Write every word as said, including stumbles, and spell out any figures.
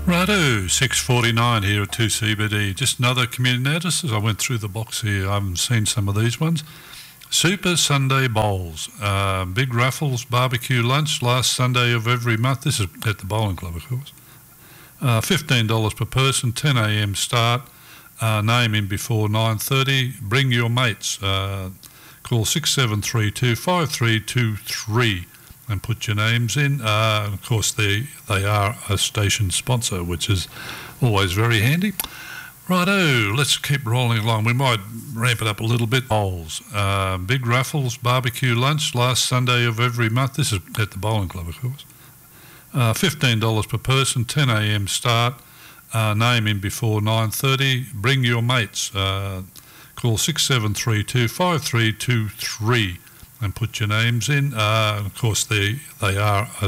Righto, six forty-nine here at two C B D. Just another community notice as I went through the box here. I haven't seen some of these ones. Super Sunday Bowls. Uh, big raffles, barbecue lunch, last Sunday of every month. This is at the bowling club, of course. Uh, fifteen dollars per person, ten a m start. Uh, name in before nine thirty. Bring your mates. Uh, call six seven three two, five three two three. And put your names in. Uh, of course, they they are a station sponsor, which is always very handy. Righto, let's keep rolling along. We might ramp it up a little bit. Bowls, uh, big raffles, barbecue lunch, last Sunday of every month. This is at the bowling club, of course. Uh, fifteen dollars per person, ten a m start. Uh, name in before nine thirty. Bring your mates. Uh, call six seven three two, five three two three. And put your names in. Uh, of course, they they are a